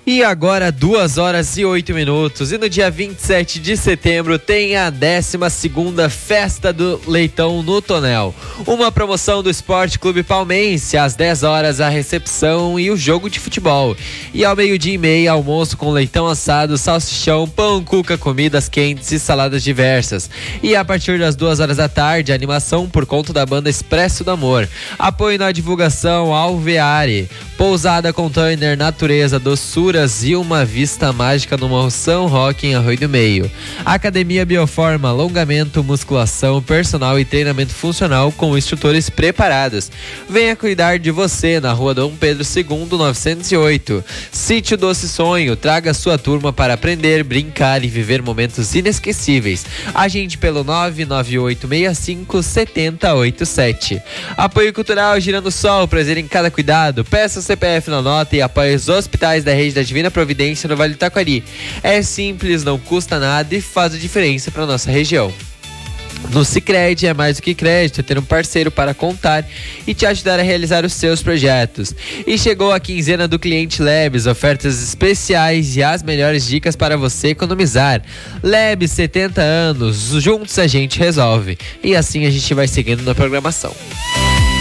E agora 2h08. E no dia 27 de setembro tem a 12ª Festa do Leitão no Tonel. Uma promoção do Esporte Clube Palmeirense. Às 10 horas a recepção e o jogo de futebol. E ao 12h30 almoço com leitão assado, salsichão, pão, cuca, comidas quentes e saladas diversas. E a partir das 2 horas da tarde, a animação por conta da banda Expresso do Amor. Apoio na divulgação Alveare. Pousada Container Natureza, doçuras e uma vista mágica no Morro São Roque, em Arroio do Meio. Academia Bioforma, alongamento, musculação, personal e treinamento funcional com instrutores preparados. Venha cuidar de você na Rua Dom Pedro II, 908. Sítio Doce Sonho, traga sua turma para aprender, brincar e viver momentos inesquecíveis. Agende pelo 99865-7087. Apoio Cultural Girando Sol, prazer em cada cuidado. Peça o CPF na nota e apoie os hospitais da rede da Divina Providência no Vale do Taquari. É simples, não custa nada e faz a diferença para nossa região. No Sicredi é mais do que crédito, é ter um parceiro para contar e te ajudar a realizar os seus projetos. E chegou a quinzena do Cliente Labs, ofertas especiais e as melhores dicas para você economizar. Labs, 70 anos, juntos a gente resolve. E assim a gente vai seguindo na programação.